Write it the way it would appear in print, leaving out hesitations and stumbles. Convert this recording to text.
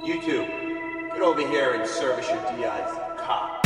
You two, get over here and service your DI to the cop.